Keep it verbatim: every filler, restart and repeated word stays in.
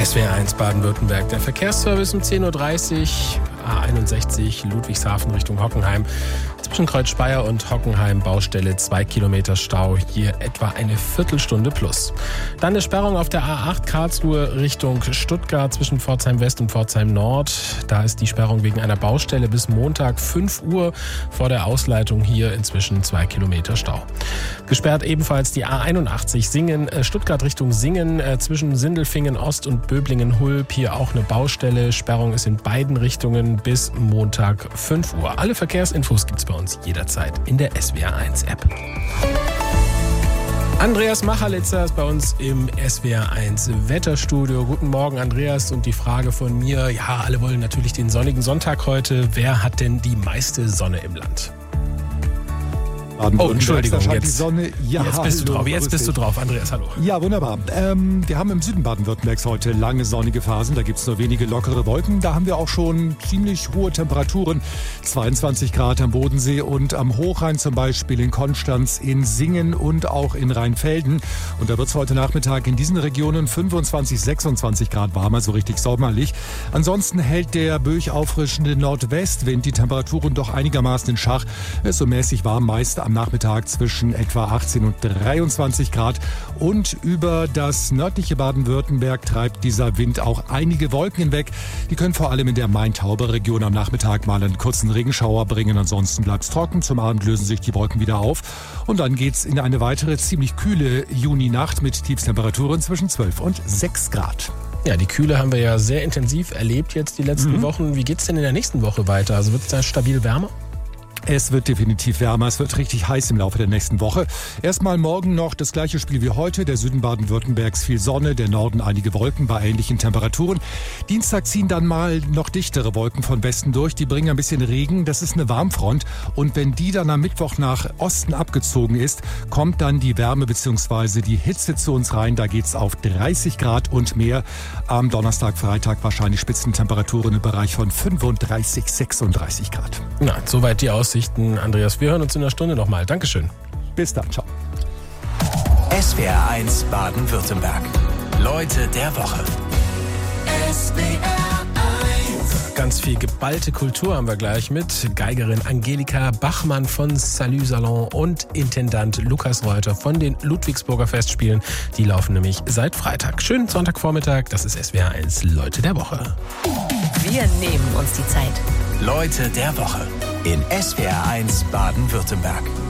S W R eins Baden-Württemberg, der Verkehrsservice um zehn Uhr dreißig, A einundsechzig Ludwigshafen Richtung Hockenheim. Zwischen Kreuz Speyer und Hockenheim Baustelle zwei Kilometer Stau, hier etwa eine Viertelstunde plus. Dann eine Sperrung auf der A acht Karlsruhe Richtung Stuttgart zwischen Pforzheim West und Pforzheim Nord. Da ist die Sperrung wegen einer Baustelle bis Montag fünf Uhr vor der Ausleitung, hier inzwischen zwei Kilometer Stau. Gesperrt ebenfalls die A einundachtzig Singen, äh, Stuttgart Richtung Singen äh, zwischen Sindelfingen Ost und Böblingen-Hulb. Hier auch eine Baustelle. Sperrung ist in beiden Richtungen bis Montag fünf Uhr. Alle Verkehrsinfos gibt's bei uns jederzeit in der S W R eins App. Andreas Machalitzer ist bei uns im S W R eins Wetterstudio. Guten Morgen, Andreas. Und die Frage von mir, ja, alle wollen natürlich den sonnigen Sonntag heute. Wer hat denn die meiste Sonne im Land? Oh, Entschuldigung, jetzt, die Sonne. Ja, jetzt bist hallo, du drauf. Jetzt bist du drauf, Andreas, hallo. Ja, wunderbar. Ähm, wir haben im Süden Baden-Württembergs heute lange sonnige Phasen. Da gibt es nur wenige lockere Wolken. Da haben wir auch schon ziemlich hohe Temperaturen. zweiundzwanzig Grad am Bodensee und am Hochrhein, zum Beispiel in Konstanz, in Singen und auch in Rheinfelden. Und da wird es heute Nachmittag in diesen Regionen fünfundzwanzig, sechsundzwanzig Grad warmer, so richtig sommerlich. Ansonsten hält der böig auffrischende Nordwestwind die Temperaturen doch einigermaßen in Schach. Es ist so mäßig warm, meist am Nachmittag zwischen etwa achtzehn und dreiundzwanzig Grad. Und über das nördliche Baden-Württemberg treibt dieser Wind auch einige Wolken hinweg. Die können vor allem in der Main-Tauber-Region am Nachmittag mal einen kurzen Regenschauer bringen. Ansonsten bleibt es trocken. Zum Abend lösen sich die Wolken wieder auf. Und dann geht es in eine weitere ziemlich kühle Juninacht mit Tiefstemperaturen zwischen zwölf und sechs Grad. Ja, die Kühle haben wir ja sehr intensiv erlebt jetzt die letzten mhm. Wochen. Wie geht's denn in der nächsten Woche weiter? Also wird es da stabil wärmer? Es wird definitiv wärmer, es wird richtig heiß im Laufe der nächsten Woche. Erstmal morgen noch das gleiche Spiel wie heute. Der Süden Baden-Württembergs viel Sonne, der Norden einige Wolken bei ähnlichen Temperaturen. Dienstag ziehen dann mal noch dichtere Wolken von Westen durch. Die bringen ein bisschen Regen, das ist eine Warmfront. Und wenn die dann am Mittwoch nach Osten abgezogen ist, kommt dann die Wärme bzw. die Hitze zu uns rein. Da geht's auf dreißig Grad und mehr. Am Donnerstag, Freitag wahrscheinlich Spitzentemperaturen im Bereich von fünfunddreißig, sechsunddreißig Grad. Na, soweit die Aussichten. Andreas, wir hören uns in einer Stunde nochmal. Dankeschön. Bis dann, ciao. S W R eins Baden-Württemberg. Leute der Woche. S W R eins. Ganz viel geballte Kultur haben wir gleich mit Geigerin Angelika Bachmann von Salut Salon und Intendant Lukas Reuter von den Ludwigsburger Festspielen. Die laufen nämlich seit Freitag. Schönen Sonntagvormittag, das ist S W R eins Leute der Woche. Wir nehmen uns die Zeit. Leute der Woche in S W R eins Baden-Württemberg.